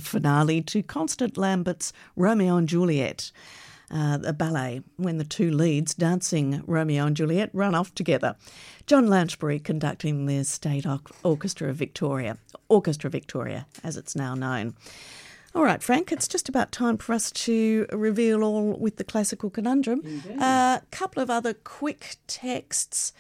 finale to Constant Lambert's Romeo and Juliet, a ballet, when the two leads dancing Romeo and Juliet run off together. John Lanchbury conducting the State Orchestra of Victoria, as it's now known. All right, Frank, it's just about time for us to reveal all with the classical conundrum. A couple of other quick texts.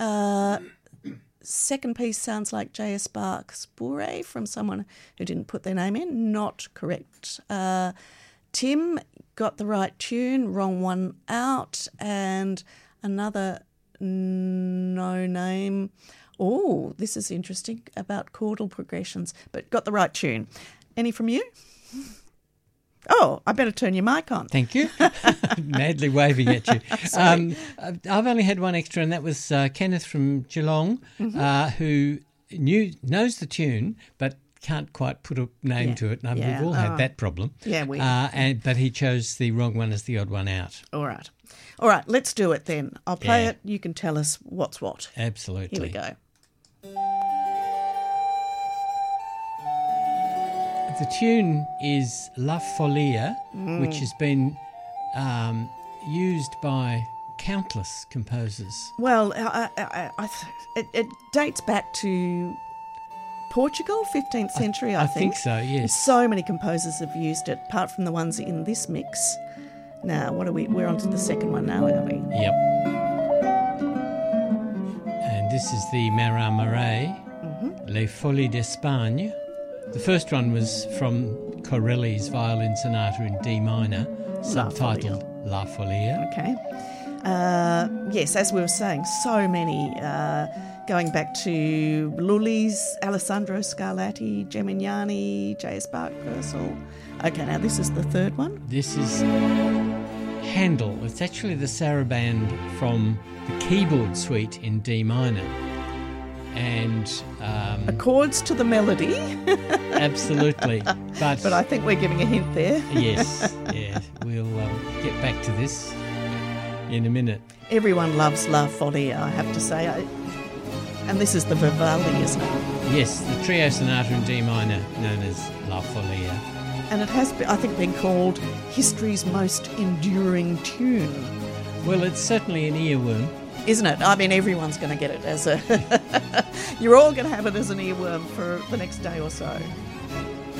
Second piece sounds like J.S. Bach's Bourrée from someone who didn't put their name in. Not correct. Tim got the right tune, wrong one out. And another no name. Oh, this is interesting about chordal progressions, but got the right tune. Any from you? Oh, I better turn your mic on. Thank you. Madly waving at you. I've only had one extra, and that was Kenneth from Geelong, who knows the tune but can't quite put a name to it. And we've all had that problem. Yeah, but he chose the wrong one as the odd one out. All right, let's do it then. I'll play it. You can tell us what's what. Absolutely. Here we go. The tune is La Folia, which has been used by countless composers. Well, it dates back to Portugal, 15th century, I think. I think so, yes. So many composers have used it, apart from the ones in this mix. Now, we're on to the second one now, aren't we? Yep. And this is the Marat Marais, Les Folies d'Espagne. The first one was from Corelli's Violin Sonata in D minor, subtitled La Folia. Okay. Yes, as we were saying, so many, going back to Lully's, Alessandro Scarlatti, Gemignani, J.S. Bach, Purcell. Okay, now this is the third one. This is Handel. It's actually the saraband from the keyboard suite in D minor. And accords to the melody. Absolutely. But I think we're giving a hint there. Yes, yeah. We'll get back to this in a minute. Everyone loves La Folia, I have to say. And this is the Vivaldi, isn't it? Yes, the trio sonata in D minor, known as La Folia. And it has, I think, been called history's most enduring tune. Well, it's certainly an earworm. Isn't it? I mean, everyone's going to get it as a... You're all going to have it as an earworm for the next day or so.